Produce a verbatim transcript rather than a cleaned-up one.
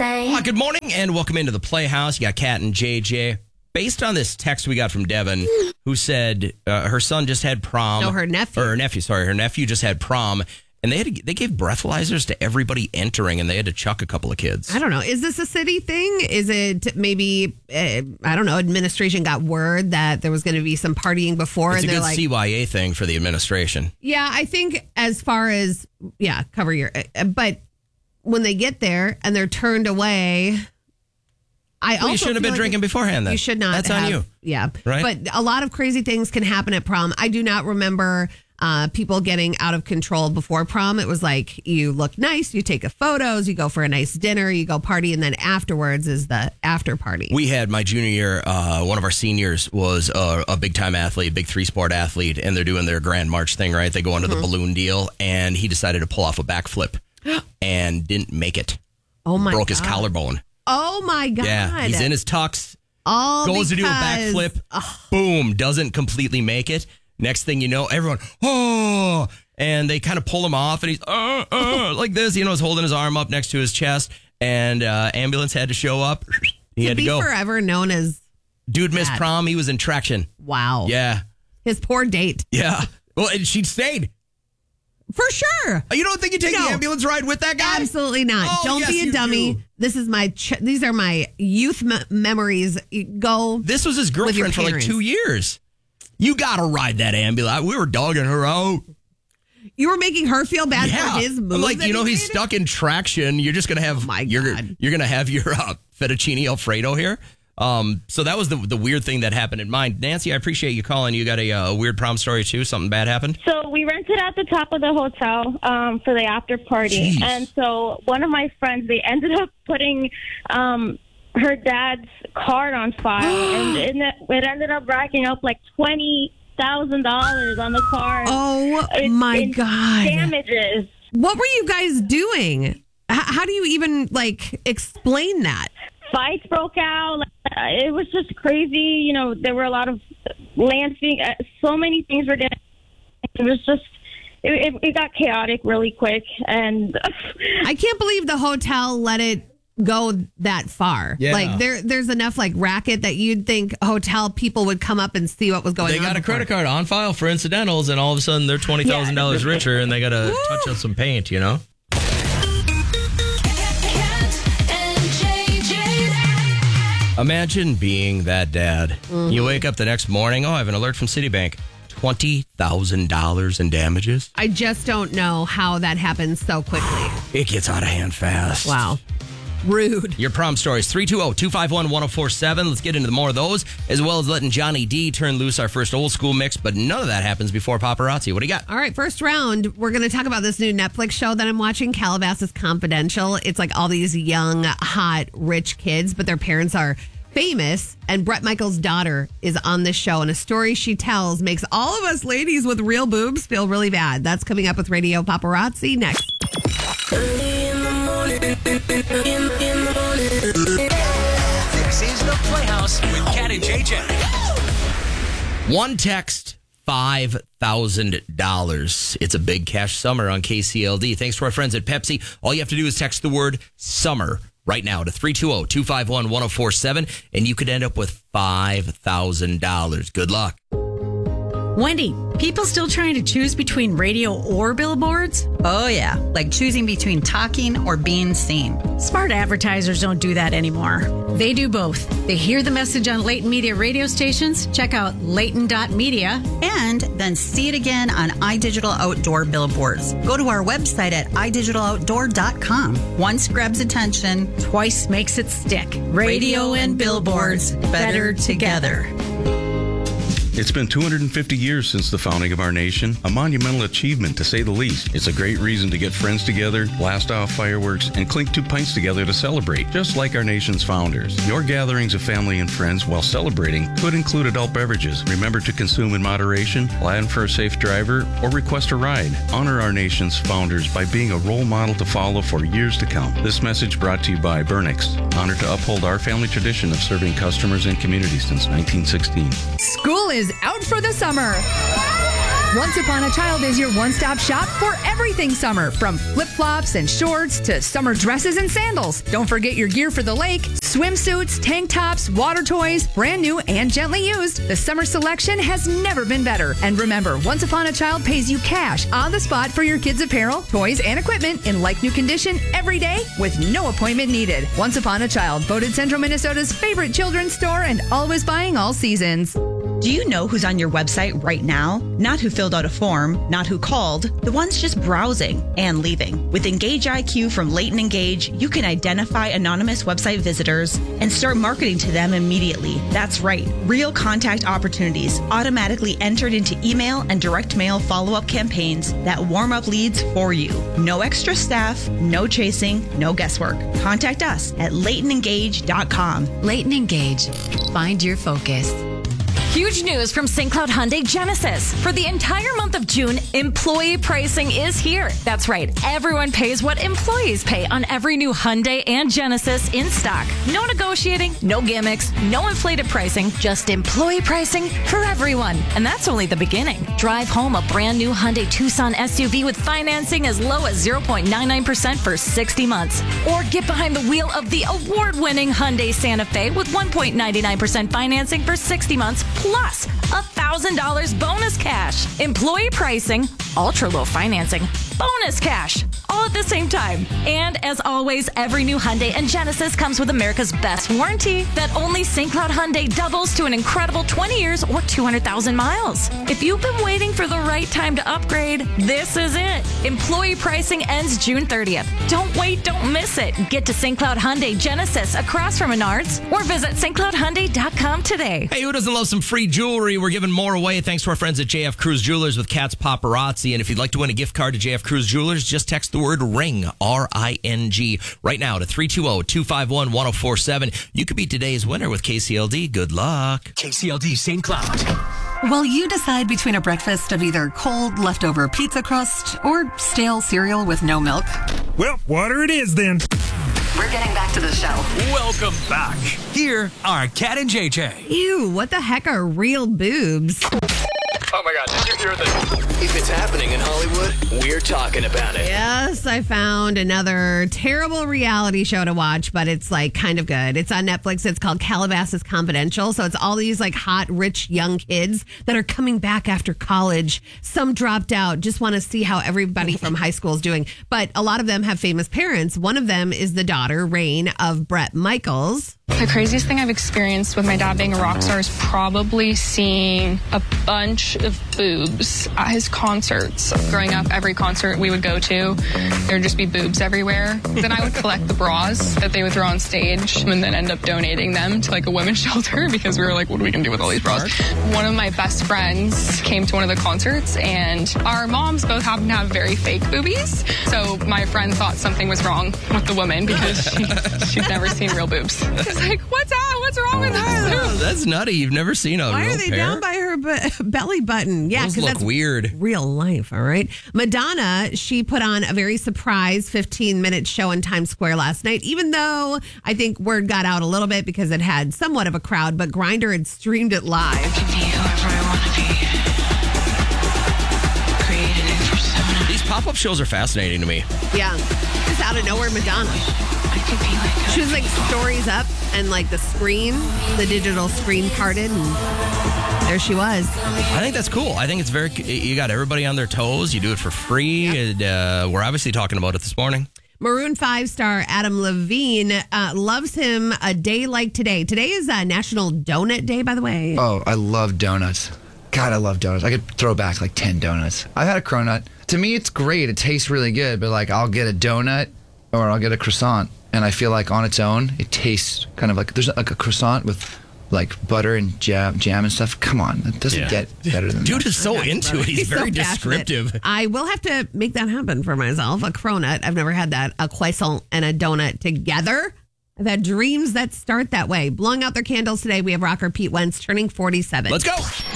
say. Oh, good morning and welcome into the Playhouse. You got Kat and J J. Based on this text we got from Devin, who said uh, her son just had prom. No, her nephew. Or her nephew, sorry. Her nephew just had prom. And they had to, they gave breathalyzers to everybody entering, and they had to chuck a couple of kids. I don't know. Is this a city thing? Is it maybe, uh, I don't know, administration got word that there was going to be some partying before? It's and a they're good like, C Y A thing for the administration. Yeah, I think as far as, yeah, cover your, uh, but when they get there and they're turned away, I well, also you shouldn't have been like drinking beforehand then. You should not. That's have, on you. Yeah. Right? But a lot of crazy things can happen at prom. I do not remember uh, people getting out of control before prom. It was like you look nice, you take a photos, you go for a nice dinner, you go party, and then afterwards is the after party. We had my junior year, uh, one of our seniors was a, a big time athlete, a big three sport athlete, and they're doing their grand march thing, right? They go under mm-hmm. the balloon deal, and he decided to pull off a backflip and didn't make it. Oh my Broke God. his collarbone. Oh my God. Yeah, he's in his tux, All goes to do a because- backflip, Ugh. boom, doesn't completely make it. Next thing you know, everyone, oh, and they kind of pull him off, and he's uh, uh, like this, you know, he's holding his arm up next to his chest, and uh, ambulance had to show up. He He'd had to be go. forever known as Dude missed that. prom. He was in traction. wow. Yeah, His poor date. yeah. Well, and she stayed. For sure. You don't think you take No. the ambulance ride with that guy? Absolutely not. Oh, Don't yes, be a you dummy. do. This is my. Ch- these are my youth me- memories. You Go. This was his With your girlfriend for like parents. two years. You got to ride that ambulance. We were dogging her out. You were making her feel bad Yeah. for his moves. I'm like, that you know, he he's made? stuck in traction. You're just going to have Oh, my you're, God. you're going to have your uh, fettuccine Alfredo here. Um, so that was the the weird thing that happened in mine. Nancy, I appreciate you calling. You got a, uh, weird prom story too. Something bad happened. So we rented at the top of the hotel um, for the after party. Jeez. And so one of my friends, they ended up putting um, her dad's card on file. and and it, it ended up racking up like twenty thousand dollars on the card. Oh in- my in God. Damages. What were you guys doing? H- how do you even like explain that? Fights broke out. Like, uh, it was just crazy. You know, there were a lot of land fee. Uh, so many things were getting. It was just. It, it, it got chaotic really quick, and I can't believe the hotel let it go that far. Yeah. Like there, there's enough like racket that you'd think hotel people would come up and see what was going They on. got a before. credit card on file for incidentals, and all of a sudden they're twenty thousand dollars richer, and they got to touch on some paint, you know? Imagine being that dad. Mm-hmm. You wake up the next morning. Oh, I have an alert from Citibank. twenty thousand dollars in damages. I just don't know how that happens so quickly. It gets out of hand fast. Wow. Rude. Your prom stories, three two zero, two five one, one zero four seven. Let's get into more of those, as well as letting Johnny D turn loose our first old school mix, but none of that happens before paparazzi. What do you got? All right, first round, we're going to talk about this new Netflix show that I'm watching, Calabasas Confidential. It's like all these young, hot, rich kids, but their parents are famous, and Bret Michaels' daughter is on this show, and a story she tells makes all of us ladies with real boobs feel really bad. That's coming up with Radio Paparazzi next. Early in the morning, in, in the morning. This is the Playhouse with Kat and J J. One text, five thousand dollars. It's a big cash summer on K C L D. Thanks to our friends at Pepsi. All you have to do is text the word summer right now to three two zero, two five one, one zero four seven, and you could end up with five thousand dollars. Good luck. Wendy, people still trying to choose between radio or billboards? Oh, yeah, like choosing between talking or being seen. Smart advertisers don't do that anymore. They do both. They hear the message on Leighton Media radio stations, check out leighton dot media, And then see it again on iDigital Outdoor billboards. Go to our website at i digital outdoor dot com. Once grabs attention, twice makes it stick. Radio and billboards, better together. It's been two hundred fifty years since the founding of our nation, a monumental achievement to say the least. It's a great reason to get friends together, blast off fireworks, and clink two pints together to celebrate, just like our nation's founders. Your gatherings of family and friends while celebrating could include adult beverages. Remember to consume in moderation, plan for a safe driver, or request a ride. Honor our nation's founders by being a role model to follow for years to come. This message brought to you by Burnix, honored to uphold our family tradition of serving customers and communities since nineteen sixteen. School is out for the summer. Once Upon a Child is your one-stop shop for everything summer, from flip-flops and shorts to summer dresses and sandals. Don't forget your gear for the lake, swimsuits, tank tops, water toys, brand new and gently used. The summer selection has never been better. And remember, Once Upon a Child pays you cash on the spot for your kids' apparel, toys, and equipment in like-new condition every day with no appointment needed. Once Upon a Child, voted Central Minnesota's favorite children's store and always buying all seasons. Do you know who's on your website right now? Not who filled out a form, not who called, the ones just browsing and leaving. With Engage I Q from Leighton Engage, you can identify anonymous website visitors and start marketing to them immediately. That's right, real contact opportunities automatically entered into email and direct mail follow-up campaigns that warm up leads for you. No extra staff, no chasing, no guesswork. Contact us at leighton engage dot com. Leighton Engage. Find your focus. Huge news from Saint Cloud Hyundai Genesis. For the entire month of June, employee pricing is here. That's right. Everyone pays what employees pay on every new Hyundai and Genesis in stock. No negotiating, no gimmicks, no inflated pricing, just employee pricing for everyone. And that's only the beginning. Drive home a brand new Hyundai Tucson S U V with financing as low as zero point nine nine percent for sixty months. Or get behind the wheel of the award-winning Hyundai Santa Fe with one point nine nine percent financing for sixty months. Plus, one thousand dollars bonus cash. Employee pricing, ultra low financing, bonus cash, all at the same time. And as always, every new Hyundai and Genesis comes with America's best warranty that only Saint Cloud Hyundai doubles to an incredible twenty years or two hundred thousand miles. If you've been waiting for the right time to upgrade, this is it. Employee pricing ends June thirtieth. Don't wait, don't miss it. Get to Saint Cloud Hyundai Genesis across from Menards or visit st cloud hyundai dot com today. Hey, who doesn't love some free jewelry? We're giving more away thanks to our friends at J F Cruz Jewelers with Cat's Paparazzi. And if you'd like to win a gift card to J F Cruz Jewelers, just text the word RING, R I N G, right now to three two zero, two five one, one zero four seven. You could be today's winner with K C L D. Good luck. K C L D Saint Cloud. Well, you decide between a breakfast of either cold, leftover pizza crust or stale cereal with no milk. Well, water it is then. We're getting back to the show. Welcome back. Here are Kat and J J. Ew, what the heck are real boobs? Oh my God, did you hear this? If it's happening in Hollywood, we're talking about it. Yes, I found another terrible reality show to watch, but it's like kind of good. It's on Netflix. It's called Calabasas Confidential. So it's all these like hot, rich, young kids that are coming back after college. Some dropped out, just want to see how everybody from high school is doing. But a lot of them have famous parents. One of them is the daughter, Rain, of Bret Michaels. The craziest thing I've experienced with my dad being a rock star is probably seeing a bunch of boobs at his concerts. Growing up, every concert we would go to, there would just be boobs everywhere. Then I would collect the bras that they would throw on stage and then end up donating them to like a women's shelter because we were like, what are we going to do with all these bras? One of my best friends came to one of the concerts and our moms both happen to have very fake boobies. So my friend thought something was wrong with the woman because she, she'd never seen real boobs. It's like, what's that? What's wrong with that? Oh, that's nutty. You've never seen a Why real are they pair? down by her b- belly button? Yeah, Those because look that's weird. Real life, all right. Madonna, she put on a very surprise fifteen minute show in Times Square last night, even though I think word got out a little bit because it had somewhat of a crowd, but Grindr had streamed it live. These pop-up shows are fascinating to me. Yeah, just out of nowhere, Madonna. She was like stories up and like the screen, the digital screen parted, and there she was. I think that's cool. I think it's very, you got everybody on their toes. You do it for free. Yep. And, uh, we're obviously talking about it this morning. Maroon five star Adam Levine uh, loves him a day like today. Today is uh, National Donut Day, by the way. Oh, I love donuts. God, I love donuts. I could throw back like ten donuts. I've had a cronut. To me, it's great. It tastes really good, but like I'll get a donut or I'll get a croissant. And I feel like on its own, it tastes kind of like, there's like a croissant with like butter and jam, jam and stuff. Come on, it doesn't yeah. get better than Dude that. is so into it. He's, He's very so descriptive. I will have to make that happen for myself. A cronut. I've never had that. A croissant and a donut together. I've had dreams that start that way. Blowing out their candles today, we have rocker Pete Wentz turning forty-seven. Let's go.